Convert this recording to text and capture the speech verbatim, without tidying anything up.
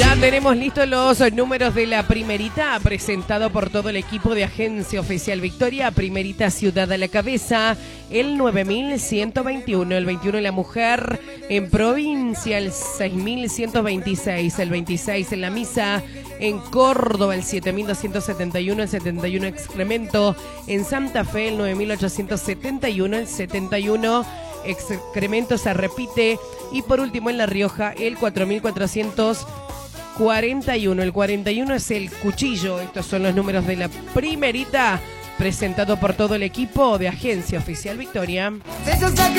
Ya tenemos listos los números de la primerita, presentado por todo el equipo de Agencia Oficial Victoria. Primerita Ciudad a la cabeza, el nueve mil ciento veintiuno, el veintiuno en la mujer, en provincia el seis mil ciento veintiséis, el veintiséis en la misa, en Córdoba el siete mil doscientos setenta y uno, el setenta y uno excremento, en Santa Fe el nueve mil ochocientos setenta y uno, el setenta y uno excremento se repite, y por último en La Rioja el cuatro mil cuatrocientos cuarenta y uno, el cuarenta y uno es el cuchillo. Estos son los números de la primerita, presentado por todo el equipo de Agencia Oficial Victoria.